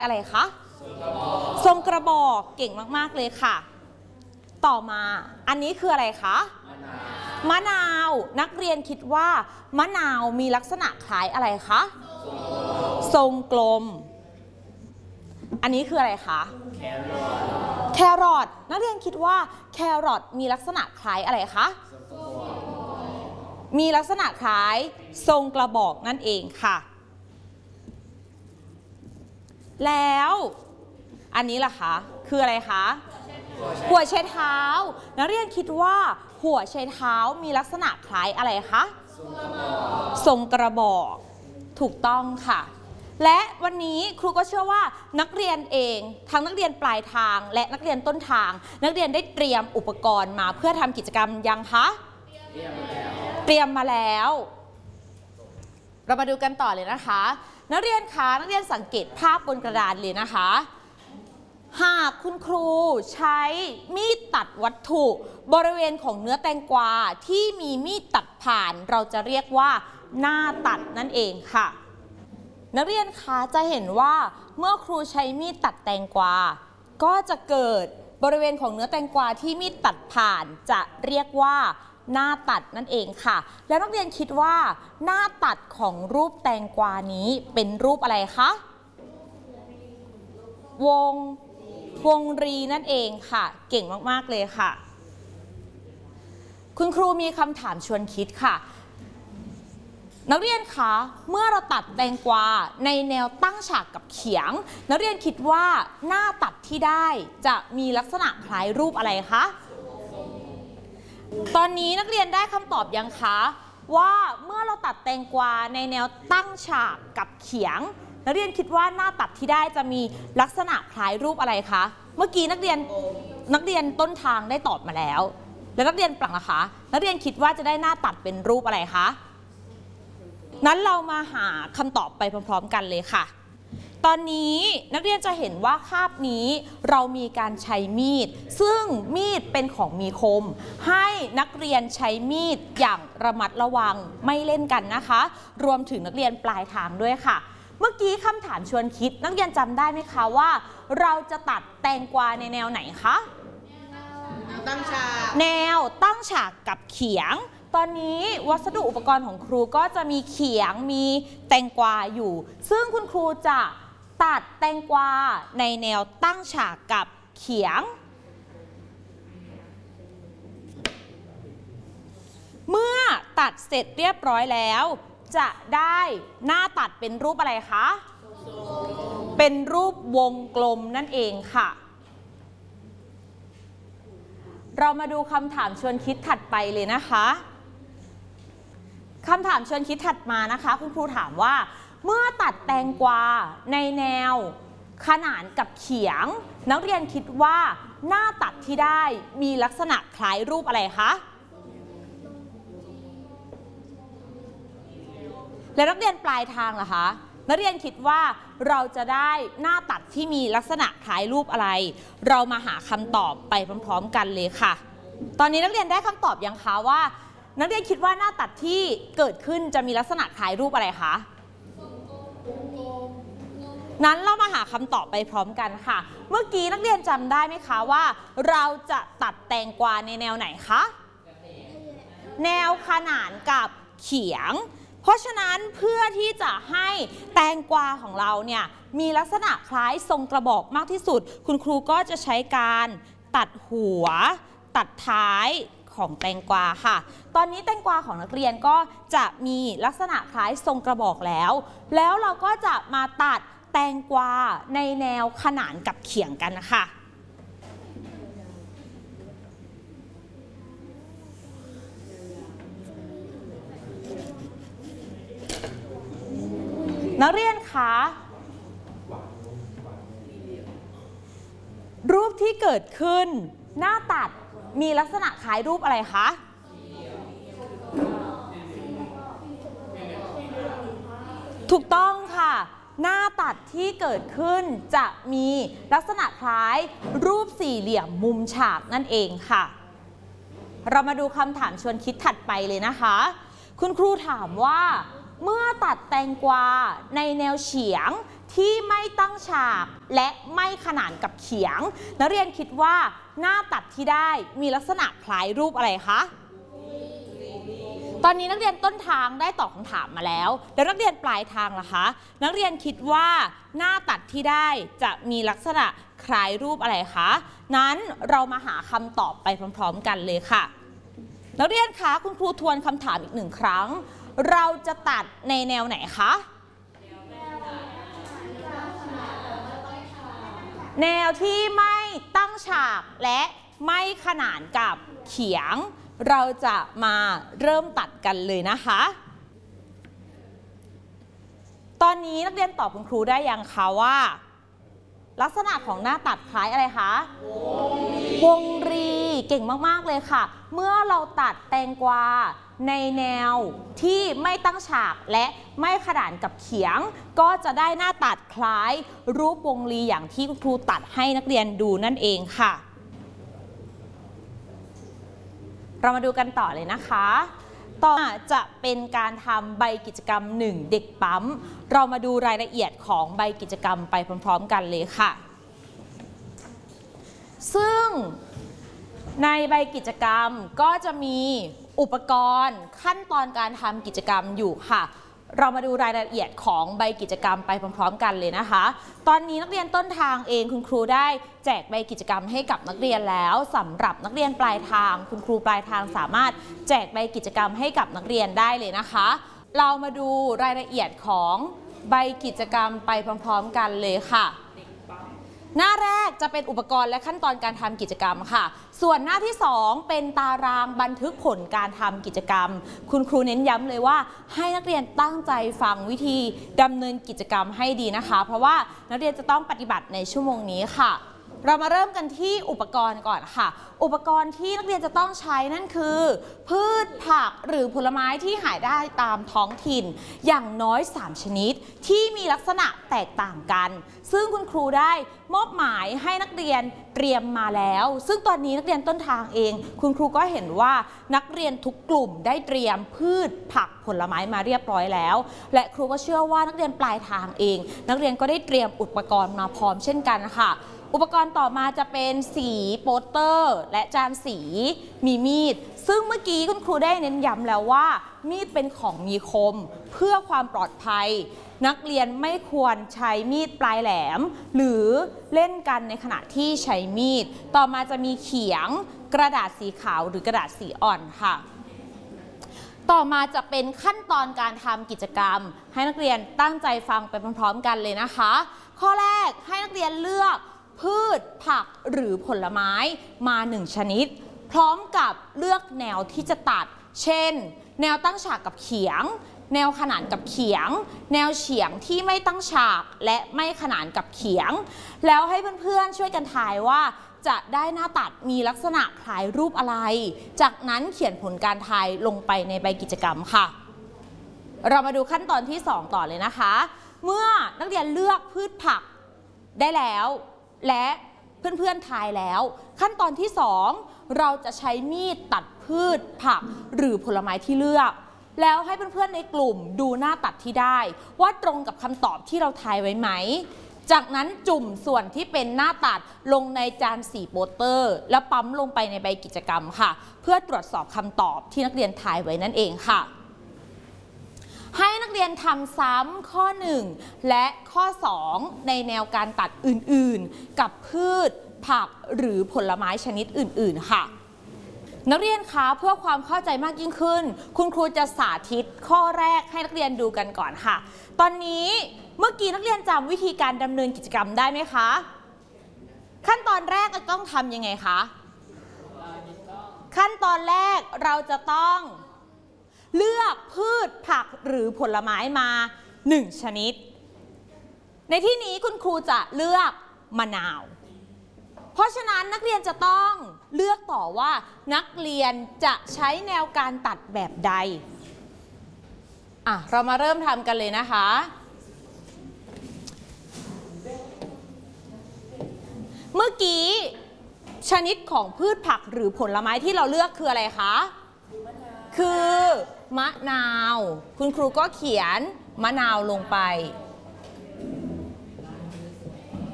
อะไรคะทรงกระบอกเก่งมากๆเลยค่ะต่อมาอันนี้คืออะไรคะมะนาวนักเรียนคิดว่ามะนาวมีลักษณะคล้ายอะไรคะทรงกลมอันนี้คืออะไรคะแครอทนักเรียนคิดว่าแครอทมีลักษณะคล้ายอะไรคะมีลักษณะคล้ายทรงกระบอกนั่นเองค่ะแล้วอันนี้ล่ะคะคืออะไรคะหัวไชเท้านักเรียนคิดว่าหัวไชเท้ามีลักษณะคล้ายอะไรคะทรงกระบอกถูกต้องค่ะและวันนี้ครูก็เชื่อว่านักเรียนเองทั้งนักเรียนปลายทางและนักเรียนต้นทางนักเรียนได้เตรียมอุปกรณ์มาเพื่อทำกิจกรรมยังคะเตรียมมาแล้วเรามาดูกันต่อเลยนะคะนักเรียนคะนักเรียนสังเกตภาพบนกระดานเลยนะคะหากคุณครูใช้มีดตัดวัตถุบริเวณของเนื้อแตงกวาที่มีมีดตัดผ่านเราจะเรียกว่าหน้าตัดนั่นเองค่ะนักเรียนคะจะเห็นว่าเมื่อครูใช้มีดตัดแตงกวาก็จะเกิดบริเวณของเนื้อแตงกวาที่มีดตัดผ่านจะเรียกว่าหน้าตัดนั่นเองค่ะแล้วนักเรียนคิดว่าหน้าตัดของรูปแตงกวานี้เป็นรูปอะไรคะวงรีนั่นเองค่ะเก่งมากๆเลยค่ะคุณครูมีคำถามชวนคิดค่ะนักเรียนคะเมื่อเราตัดแตงกวาในแนวตั้งฉากกับเขียงนักเรียนคิดว่าหน้าตัดที่ได้จะมีลักษณะคล้ายรูปอะไรคะตอนนี้นักเรียนได้คำตอบยังคะว่าเมื่อเราตัดแตงกวาในแนวตั้งฉากกับเขียงนักเรียนคิดว่าหน้าตัดที่ได้จะมีลักษณะคล้ายรูปอะไรคะเมื่อกี้นักเรียนต้นทางได้ตอบมาแล้วแล้วนักเรียนปลังนะคะนักเรียนคิดว่าจะได้หน้าตัดเป็นรูปอะไรคะนั้นเรามาหาคำตอบไปพร้อมๆกันเลยค่ะตอนนี้นักเรียนจะเห็นว่าคาบนี้เรามีการใช้มีดซึ่งมีดเป็นของมีคมให้นักเรียนใช้มีดอย่างระมัดระวังไม่เล่นกันนะคะรวมถึงนักเรียนปลายทางด้วยค่ะเมื่อกี้คำถามชวนคิดนักเรียนจำได้ไหมคะว่าเราจะตัดแตงกวาในแนวไหนคะตั้งฉากแนวตั้งฉากกับเขียงตอนนี้วัสดุอุปกรณ์ของครูก็จะมีเขียงมีแตงกวาอยู่ซึ่งคุณครูจะตัดแตงกวาในแนวตั้งฉากกับเขียงเมื่อตัดเสร็จเรียบร้อยแล้วจะได้หน้าตัดเป็นรูปอะไรคะเป็นรูปวงกลมนั่นเองค่ะเรามาดูคำถามชวนคิดถัดไปเลยนะคะคำถามชวนคิดถัดมานะคะคุณครูถามว่าเมื่อตัดแตงกวาในแนวขนานกับเขียงนักเรียนคิดว่าหน้าตัดที่ได้มีลักษณะคล้ายรูปอะไรคะและนักเรียนปลายทางล่ะคะนักเรียนคิดว่าเราจะได้หน้าตัดที่มีลักษณะคล้ายรูปอะไรเรามาหาคำตอบไปพร้อมๆกันเลยค่ะตอนนี้นักเรียนได้คำตอบยังคะว่านักเรียนคิดว่าหน้าตัดที่เกิดขึ้นจะมีลักษณะคล้ายรูปอะไรคะนั้นเรามาหาคำตอบไปพร้อมกันค่ะเมื่อกี้นักเรียนจำได้ไหมคะว่าเราจะตัดแตงกวาในแนวไหนคะแนวขนานกับเขียงเพราะฉะนั้นเพื่อที่จะให้แตงกวาของเราเนี่ยมีลักษณะคล้ายทรงกระบอกมากที่สุดคุณครูก็จะใช้การตัดหัวตัดท้ายของแตงกวาค่ะตอนนี้แตงกวาของนักเรียนก็จะมีลักษณะคล้ายทรงกระบอกแล้วเราก็จะมาตัดแตงกวาในแนวขนานกับเขียงกันนะคะนักเรียนคะรูปที่เกิดขึ้นหน้าตัดมีลักษณะคล้ายรูปอะไรคะถูกต้องค่ะหน้าตัดที่เกิดขึ้นจะมีลักษณะคล้ายรูปสี่เหลี่ยมมุมฉากนั่นเองค่ะเรามาดูคำถามชวนคิดถัดไปเลยนะคะคุณครูถามว่าเมื่อตัดแตงกวาในแนวเฉียงที่ไม่ตั้งฉากและไม่ขนานกับเขียงนักเรียนคิดว่าหน้าตัดที่ได้มีลักษณะคล้ายรูปอะไรคะตอนนี้นักเรียนต้นทางได้ตอบคำถามมาแล้วนักเรียนปลายทางล่ะคะนักเรียนคิดว่าหน้าตัดที่ได้จะมีลักษณะคล้ายรูปอะไรคะนั้นเรามาหาคำตอบไปพร้อมๆกันเลยค่ะนักเรียนคะคุณครูทวนคำถามอีกหนึ่งครั้งเราจะตัดในแนวไหนคะแนวที่ไม่ตั้งฉากและไม่ขนานกับเขียงเราจะมาเริ่มตัดกันเลยนะคะตอนนี้นักเรียนตอบคุณครูได้ยังคะว่าลักษณะของหน้าตัดคล้ายอะไรคะวงรีเก่งมากๆเลยค่ะเมื่อเราตัดแตงกวาในแนวที่ไม่ตั้งฉากและไม่ขนานกับเขียงก็จะได้หน้าตัดคล้ายรูปวงรีอย่างที่คุณครูตัดให้นักเรียนดูนั่นเองค่ะเรามาดูกันต่อเลยนะคะต่อจะเป็นการทำใบกิจกรรม1เด็กปั๊มเรามาดูรายละเอียดของใบกิจกรรมไปพร้อมๆกันเลยค่ะซึ่งในใบกิจกรรมก็จะมีอุปกรณ์ขั้นตอนการทำกิจกรรมอยู่ค่ะเรามาดูรายละเอียดของใบกิจกรรมไปพร้อมๆกันเลยนะคะตอนนี้นักเรียนต้นทางเองคุณครูได้แจกใบกิจกรรมให้กับนักเรียนแล้วสำหรับนักเรียนปลายทางคุณครูปลายทางสามารถแจกใบกิจกรรมให้กับนักเรียนได้เลยนะคะเรามาดูรายละเอียดของใบกิจกรรมไปพร้อมๆกันเลยค่ะหน้าแรกจะเป็นอุปกรณ์และขั้นตอนการทำกิจกรรมค่ะส่วนหน้าที่2เป็นตารางบันทึกผลการทำกิจกรรมคุณครูเน้นย้ำเลยว่าให้นักเรียนตั้งใจฟังวิธีดำเนินกิจกรรมให้ดีนะคะเพราะว่านักเรียนจะต้องปฏิบัติในชั่วโมงนี้ค่ะเรามาเริ่มกันที่อุปกรณ์ก่อนค่ะอุปกรณ์ที่นักเรียนจะต้องใช้นั่นคือพืชผักหรือผลไม้ที่หาได้ตามท้องถิ่นอย่างน้อย3ชนิดที่มีลักษณะแตกต่างกันซึ่งคุณครูได้มอบหมายให้นักเรียนเตรียมมาแล้วซึ่งตอนนี้นักเรียนต้นทางเองคุณครูก็เห็นว่านักเรียนทุกกลุ่มได้เตรียมพืชผักผลไม้มาเรียบร้อยแล้วและครูก็เชื่อว่านักเรียนปลายทางเองนักเรียนก็ได้เตรียมอุปกรณ์มาพร้อมเช่นกันค่ะอุปกรณ์ต่อมาจะเป็นสีโปสเตอร์และจานสีมีมีดซึ่งเมื่อกี้คุณครูได้เน้นย้ำแล้วว่ามีดเป็นของมีคมเพื่อความปลอดภัยนักเรียนไม่ควรใช้มีดปลายแหลมหรือเล่นกันในขณะที่ใช้มีดต่อมาจะมีเขียงกระดาษสีขาวหรือกระดาษสีอ่อนค่ะต่อมาจะเป็นขั้นตอนการทำกิจกรรมให้นักเรียนตั้งใจฟังไปพร้อมๆกันเลยนะคะข้อแรกให้นักเรียนเลือกพืชผักหรือผลไม้มา1ชนิดพร้อมกับเลือกแนวที่จะตัดเช่นแนวตั้งฉากกับเขียงแนวขนานกับเขียงแนวเฉียงที่ไม่ตั้งฉากและไม่ขนานกับเขียงแล้วให้เพื่อนๆช่วยกันทายว่าจะได้หน้าตัดมีลักษณะคล้ายรูปอะไรจากนั้นเขียนผลการทายลงไปในใบกิจกรรมค่ะเรามาดูขั้นตอนที่2ต่อเลยนะคะเมื่อนักเรียนเลือกพืชผักได้แล้วและเพื่อนๆทายแล้วขั้นตอนที่2เราจะใช้มีดตัดพืชผักหรือผลไม้ที่เลือกแล้วให้เพื่อนๆในกลุ่มดูหน้าตัดที่ได้ว่าตรงกับคำตอบที่เราทายไว้ไหมจากนั้นจุ่มส่วนที่เป็นหน้าตัดลงในจานสีโปสเตอร์แล้วปั๊มลงไปในใบกิจกรรมค่ะเพื่อตรวจสอบคำตอบที่นักเรียนทายไว้นั่นเองค่ะให้นักเรียนทำซ้ำข้อ1และข้อ2ในแนวการตัดอื่นๆกับพืชผักหรือผลไม้ชนิดอื่นๆค่ะนักเรียนคะเพื่อความเข้าใจมากยิ่งขึ้นคุณครูจะสาธิตข้อแรกให้นักเรียนดูกันก่อนค่ะตอนนี้เมื่อกี้นักเรียนจำวิธีการดำเนินกิจกรรมได้ไหมคะขั้นตอนแรกเราต้องทำยังไงคะขั้นตอนแรกเราจะต้องเลือกพืชผักหรือผลไม้มา1ชนิดในที่นี้คุณครูจะเลือกมะนาวเพราะฉะนั้นนักเรียนจะต้องเลือกต่อว่านักเรียนจะใช้แนวการตัดแบบใดเรามาเริ่มทำกันเลยนะคะเมื่อกี้ชนิดของพืชผักหรือผลไม้ที่เราเลือกคืออะไรคะคือมะนาวคุณครูก็เขียนมะนาวลงไป